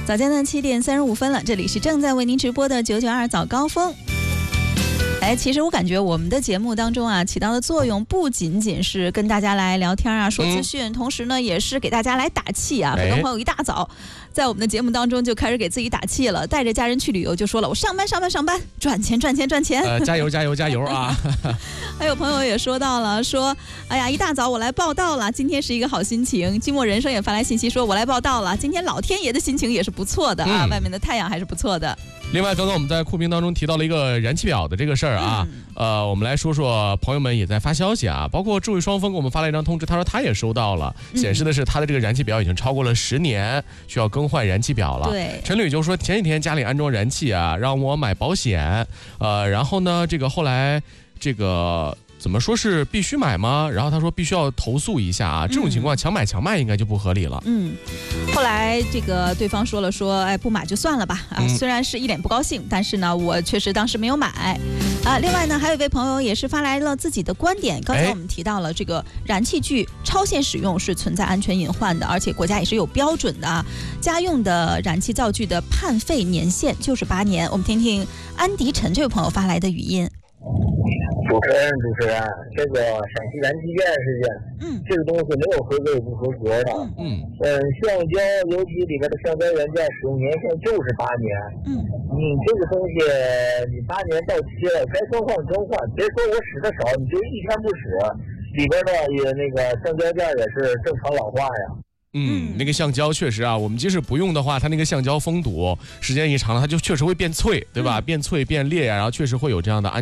早间的7点35分了，这里是正在为您直播的992早高峰。其实我感觉我们的节目当中啊，起到的作用不仅仅是跟大家来聊天啊、说资讯，同时呢，也是给大家来打气啊。很多朋友一大早在我们的节目当中就开始给自己打气了，带着家人去旅游就说了：“我上班，赚钱。” 加油啊！ 还有朋友也说到了，说：“哎呀，一大早我来报道了，今天是一个好心情。”寂寞人生也发来信息说：“我来报道了，今天老天爷的心情也是不错的啊，外面的太阳还是不错的。” 另外，刚刚我们在酷评当中提到了一个燃气表的这个事儿啊，我们来说说朋友们也在发消息啊，包括智慧双峰给我们发了一张通知，他说他也收到了，显示的是他的这个燃气表已经超过了10年，需要更换燃气表了。 对， 陈吕就说前几天家里安装燃气啊，让我买保险，然后呢，这个后来这个。怎么说是必须买吗？然后他说必须要投诉一下啊，这种情况强买强卖应该就不合理了。 后来这个对方说了说，哎，不买就算了吧啊，虽然是一脸不高兴，但是呢，我确实当时没有买啊。另外呢，还有一位朋友也是发来了自己的观点，刚才我们提到了这个燃气具超限使用是存在安全隐患的，而且国家也是有标准的啊。家用的燃气灶具的判废年限就是8年。我们听听安迪陈这位朋友发来的语音。 主持人，这个陕西燃气件事件，这个东西没有合格也不合格的。橡胶，尤其里边的橡胶元件使用年限就是8年。你这个东西，你8年到期了，该更换更换，别说我使的少，你就一天不使，里边的也那个橡胶件也是正常老化呀。 那个橡胶确实啊，我们即使不用的话，它那个橡胶封堵时间一长了，它就确实会变脆，对吧？变脆变裂呀，然后确实会有这样的安